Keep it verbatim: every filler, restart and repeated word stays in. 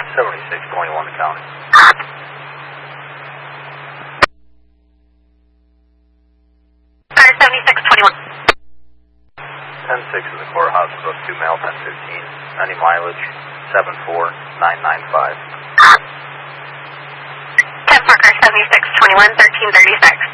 seventy-six twenty-one to county. Car seventy-six twenty-one. ten six in the courthouse, book two mail, ten fifteen. Any mileage, seven four nine nine five. ten four, car seventy-six twenty-one, thirteen thirty-six.